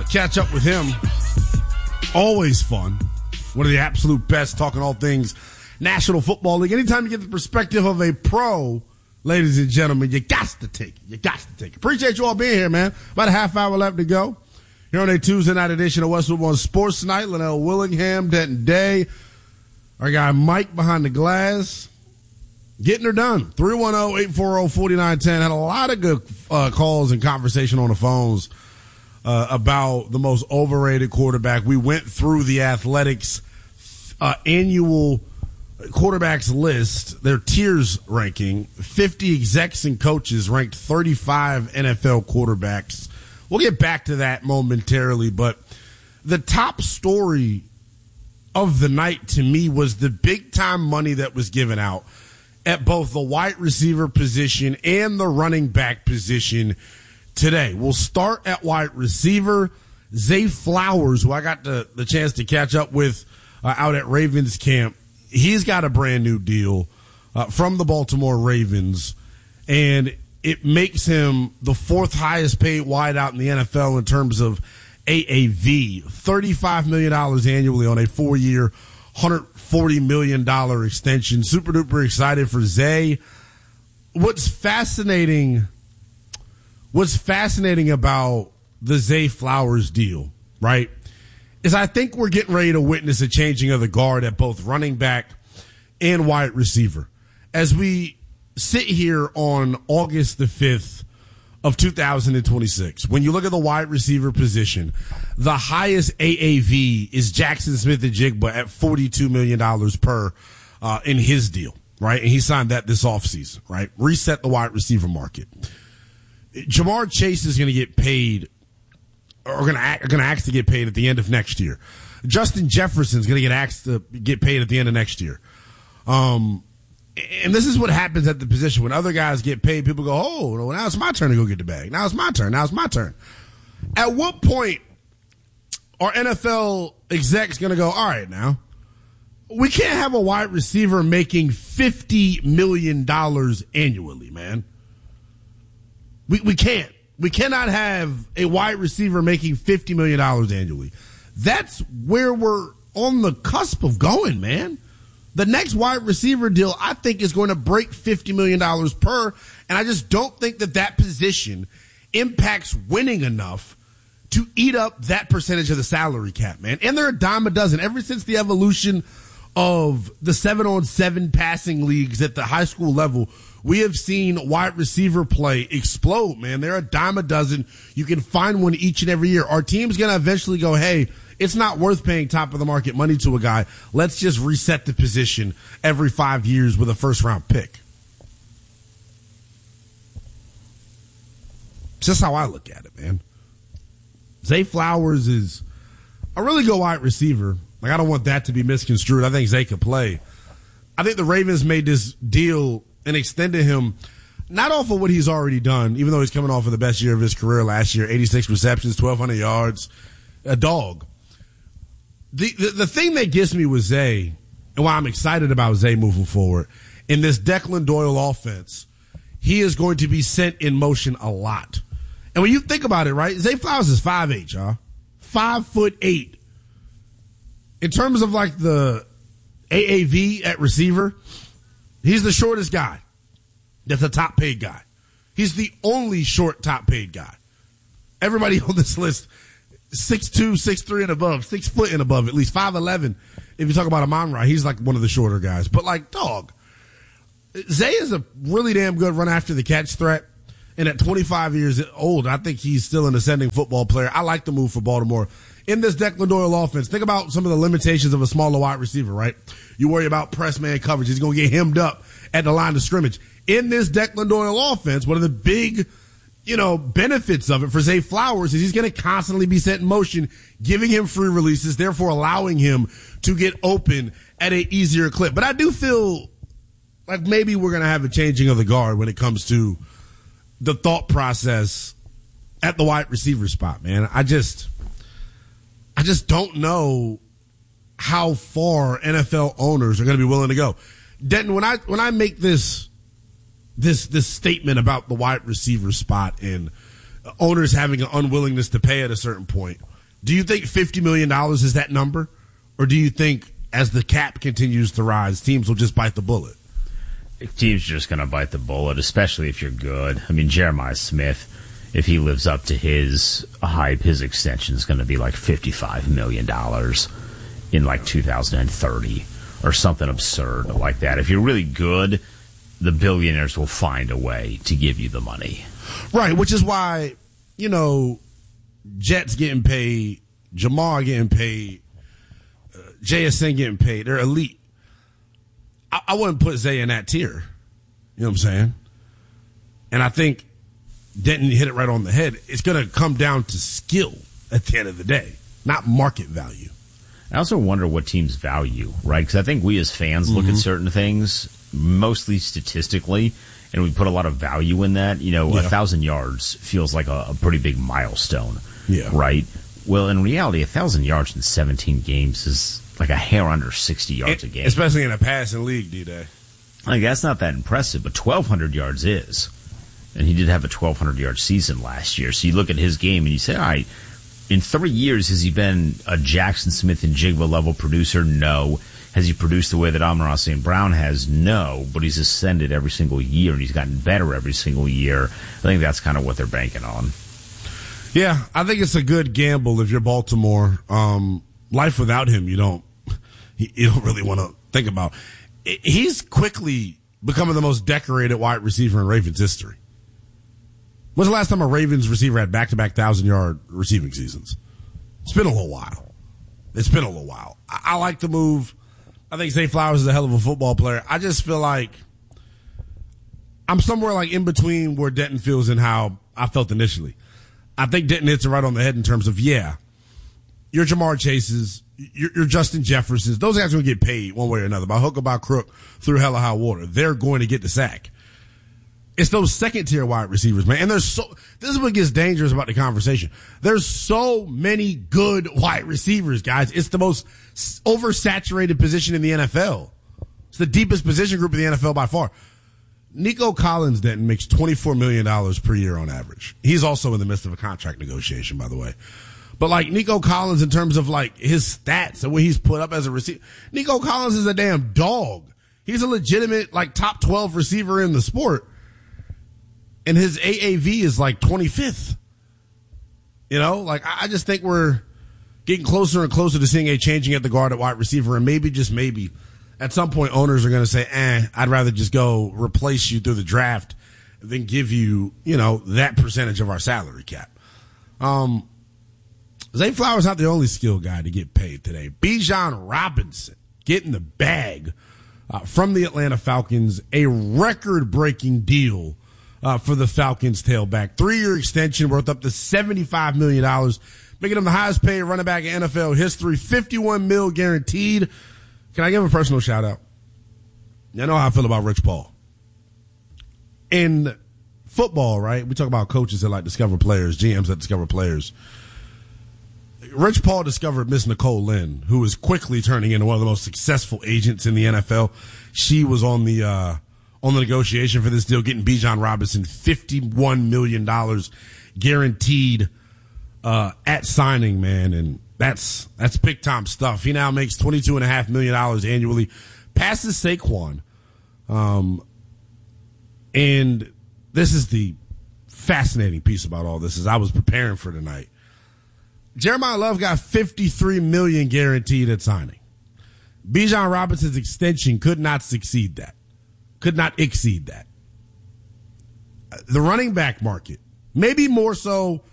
catch up with him. Always fun. One of the absolute best, talking all things National Football League. Anytime you get the perspective of a pro, ladies and gentlemen, you got to take it. You got to take it. Appreciate you all being here, man. About a half hour left to go. Here on a Tuesday night edition of Westwood One Sports Night. Linnell Willingham, Denton Day. Our guy Mike behind the glass. Getting her done. 310-840-4910. Had a lot of good calls and conversation on the phones about the most overrated quarterback. We went through the Athletics annual quarterbacks list, their tiers ranking. 50 execs and coaches ranked 35 NFL quarterbacks. We'll get back to that momentarily, but the top story of the night to me was the big time money that was given out at both the wide receiver position and the running back position today. We'll start at wide receiver. Zay Flowers, who I got the chance to catch up with out at Ravens camp, he's got a brand new deal from the Baltimore Ravens, and it makes him the fourth highest paid wideout in the NFL in terms of AAV. $35 million annually on a 4-year, $140 million extension. Super duper excited for Zay. What's fascinating about the Zay Flowers deal, right, is I think we're getting ready to witness a changing of the guard at both running back and wide receiver. As we sit here on August the 5th of 2026, when you look at the wide receiver position, the highest AAV is Jackson Smith-Njigba at $42 million per in his deal, right? And he signed that this offseason, right? Reset the wide receiver market. Jamar Chase is going to get paid, or going to ask to get paid at the end of next year. Justin Jefferson's going to get asked to get paid at the end of next year. And this is what happens at the position. When other guys get paid, people go, oh, now it's my turn to go get the bag. Now it's my turn. At what point are NFL execs going to go, all right, now, we can't have a wide receiver making $50 million annually, man. We can't. We cannot have a wide receiver making $50 million annually. That's where we're on the cusp of going, man. The next wide receiver deal, I think, is going to break $50 million per, and I just don't think that position impacts winning enough to eat up that percentage of the salary cap, man. And they're a dime a dozen. Ever since the evolution of the 7-on-7 passing leagues at the high school level, we have seen wide receiver play explode, man. They're a dime a dozen. You can find one each and every year. Our team's going to eventually go, hey, it's not worth paying top of the market money to a guy. Let's just reset the position every 5 years with a first round pick. It's just how I look at it, man. Zay Flowers is a really good wide receiver. Like, I don't want that to be misconstrued. I think Zay could play. I think the Ravens made this deal and extended him not off of what he's already done, even though he's coming off of the best year of his career last year, 86 receptions, 1,200 yards, a dog. The thing that gets me with Zay, and why I'm excited about Zay moving forward, in this Declan Doyle offense, he is going to be sent in motion a lot. And when you think about it, right, Zay Flowers is 5'8", y'all. 5'8". In terms of like the AAV at receiver, he's the shortest guy. That's a top paid guy. He's the only short top paid guy. Everybody on this list, 6'2", 6'3", and above, 6 foot and above, at least 5'11". If you talk about Amon-Ra, he's like one of the shorter guys. But like, dog, Zay is a really damn good run after the catch threat. And at 25 years old, I think he's still an ascending football player. I like the move for Baltimore. In this Declan Doyle offense, think about some of the limitations of a smaller wide receiver, right? You worry about press man coverage. He's going to get hemmed up at the line of scrimmage. In this Declan Doyle offense, one of the big, benefits of it for Zay Flowers is he's going to constantly be set in motion, giving him free releases, therefore allowing him to get open at an easier clip. But I do feel like maybe we're going to have a changing of the guard when it comes to the thought process at the wide receiver spot, man. I just don't know how far NFL owners are going to be willing to go. Denton, when I make this statement about the wide receiver spot and owners having an unwillingness to pay at a certain point, Do you think $50 million is that number? Or do you think as the cap continues to rise, teams will just bite the bullet? Teams are just going to bite the bullet, especially if you're good. I mean, Jeremiah Smith, if he lives up to his hype, his extension is going to be like $55 million in like 2030 or something absurd like that. If you're really good, the billionaires will find a way to give you the money. Right, which is why, Jets getting paid, Jamar getting paid, JSN getting paid. They're elite. I wouldn't put Zay in that tier. You know what I'm saying? And I think Denton hit it right on the head. It's going to come down to skill at the end of the day, not market value. I also wonder what teams value, right? Because I think we as fans look at certain things, mostly statistically, and we put a lot of value in that. 1,000 yards feels like a pretty big milestone, right? Well, in reality, 1,000 yards in 17 games is like a hair under 60 yards a game. Especially in a passing league, D-Day. Like, that's not that impressive, but 1,200 yards is. And he did have a 1,200-yard season last year. So you look at his game and you say, all right, in 3 years, has he been a Jackson Smith and Jigba level producer? No. Has he produced the way that Amon-Ra St. Brown has? No. But he's ascended every single year, and he's gotten better every single year. I think that's kind of what they're banking on. Yeah, I think it's a good gamble if you're Baltimore. Life without him, you don't really want to think about. He's quickly becoming the most decorated wide receiver in Ravens history. When's the last time a Ravens receiver had back-to-back 1,000-yard receiving seasons? It's been a little while. I like the move. I think Zay Flowers is a hell of a football player. I just feel like I'm somewhere like in between where Denton feels and how I felt initially. I think Denton hits it right on the head in terms of, your Jamar Chases, your Justin Jeffersons. Those guys are going to get paid one way or another, by hook or by crook, through hell or high water. They're going to get the sack. It's those second-tier wide receivers, man. And this is what gets dangerous about the conversation. There's so many good wide receivers, guys. It's the most oversaturated position in the NFL. It's the deepest position group in the NFL by far. Nico Collins, Denton, makes $24 million per year on average. He's also in the midst of a contract negotiation, by the way. But like Nico Collins, in terms of like his stats and what he's put up as a receiver, Nico Collins is a damn dog. He's a legitimate like top 12 receiver in the sport. And his AAV is like 25th. I just think we're getting closer and closer to seeing a changing at the guard at wide receiver. And maybe, just maybe, at some point owners are going to say, I'd rather just go replace you through the draft than give you, that percentage of our salary cap. Zay Flowers not the only skilled guy to get paid today. Bijan Robinson getting the bag from the Atlanta Falcons, a record-breaking deal for the Falcons tailback. 3-year extension worth up to $75 million, making him the highest paid running back in NFL history, $51 million guaranteed. Can I give a personal shout out? You know how I feel about Rich Paul. In football, right, we talk about coaches that like discover players, GMs that discover players. Rich Paul discovered Miss Nicole Lynn, who is quickly turning into one of the most successful agents in the NFL. She was on the negotiation for this deal, getting Bijan Robinson $51 million guaranteed at signing, man. And that's big time stuff. He now makes $22.5 million annually, passes Saquon. And this is the fascinating piece about all this, as I was preparing for tonight. Jeremiah Love got $53 million guaranteed at signing. Bijan Robinson's extension could not exceed that. The running back market, maybe more so